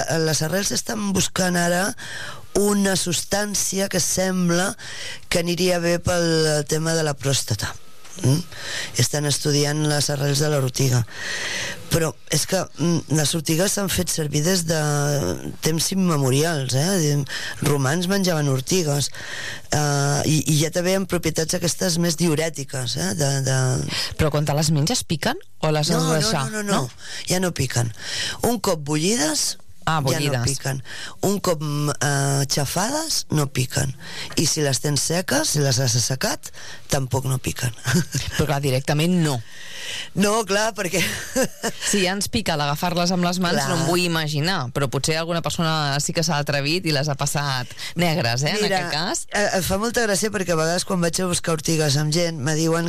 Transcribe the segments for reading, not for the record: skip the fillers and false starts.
les arrels estan buscant ara una substància que sembla que aniria bé pel tema de la pròstata. Estan estudiant les arrels de l'ortiga, però és que les ortigues s'han fet servir des de temps immemorials, romans menjaven ortigues, i ja també amb propietats aquestes més diurètiques, Però quan te les menges piquen o les has de deixar? No, ja no piquen. Un cop bullides ja no piquen. Un cop xafades no piquen, i si les tens seques, si les has assecat, tampoc no piquen. Però clar, directament no. No, clar, perquè... Si ja ens pica l'agafar-les amb les mans, no em vull imaginar, però potser alguna persona sí que s'ha atrevit i les ha passat negres, en aquest cas. Em fa molta gràcia perquè a vegades quan vaig a buscar ortigues amb gent me diuen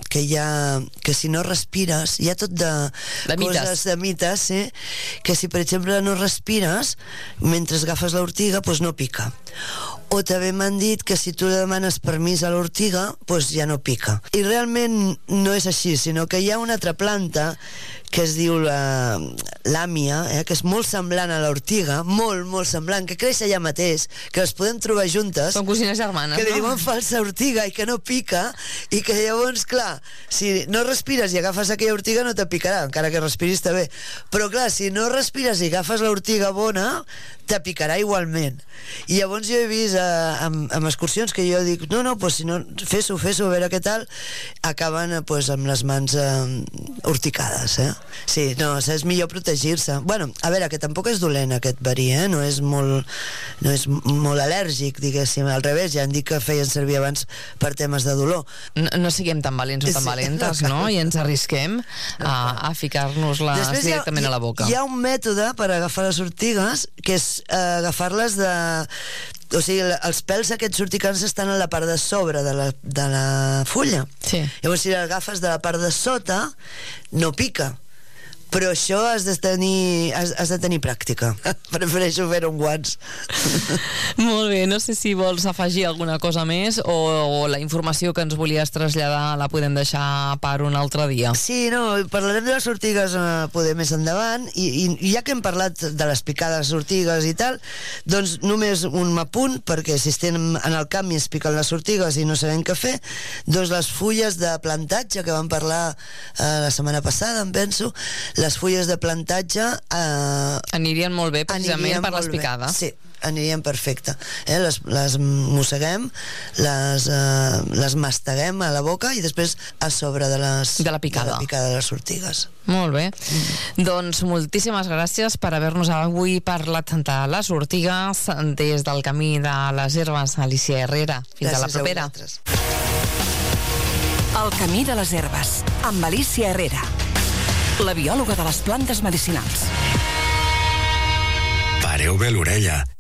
que si no respires, hi ha tot de coses, de mites, que si per exemple no respires mentre agafes l'ortiga, doncs no pica. O també m'han dit que si tu demanes permís a l'ortiga, doncs ja no pica. I realment no és així, sinó que hi ha una altra planta que es diu l'àmia, que és molt semblant a l'ortiga, molt semblant, que creix allà mateix, que les podem trobar juntes. Són cosines germanes, que li diuen falsa ortiga i que no pica, i que llavors, clar, si no respires i agafes aquella ortiga no te picarà, encara que respiris també. Però clar, si no respires i agafes l'ortiga bona, te picarà igualment. I llavors jo he vist amb excursions que jo dic, no, doncs si no, fes-ho, a veure què tal, acaben amb les mans urticades, Sí, no, és millor protegir-se. Bueno, a veure, que tampoc és dolent aquest verí, no és molt al·lèrgic, diguéssim, al revés, ja han dit que feien servir abans per temes de dolor. No siguem tan valents o tan valentes, no? I ens arrisquem a ficar-nos-les directament a la boca. Hi ha un mètode per agafar les ortigues, que és agafar-les de... O sigui, els pèls aquests urticants estan a la part de sobre de la fulla. Sí. Llavors, si l'agafes de la part de sota, no pica. Però això has de tenir pràctica. Prefereixo fer-ho amb guants. Molt bé, no sé si vols afegir alguna cosa més o la informació que ens volies traslladar la podem deixar per un altre dia. Sí, no, parlarem de les ortigues poder més endavant, i ja que hem parlat de les picades ortigues i tal, doncs només un apunt, perquè si estem en el camp i es piquen les ortigues i no sabem què fer, doncs les fulles de plantatge que vam parlar la setmana passada, em penso, les fulles de plantatge anirien molt bé precisament per les picades. Sí, anirien perfecte. Les mosseguem, les masteguem a la boca i després a sobre de la picada de les ortigues. Molt bé. Doncs moltíssimes gràcies per haver-nos avui parlat de les ortigues des del Camí de les Herbes, Alicia Herrera. Fins a la propera. El Camí de les Herbes, amb Alicia Herrera, la biòloga de les plantes medicinals. Pareu bé l'orella